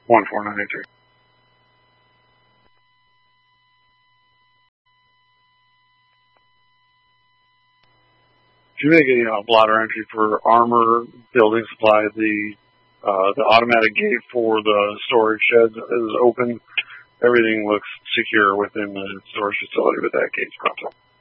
14983. If you make a blotter entry for armor, building supply, the automatic gate for the storage sheds is open. Everything looks secure within the storage facility with that gate's pronto.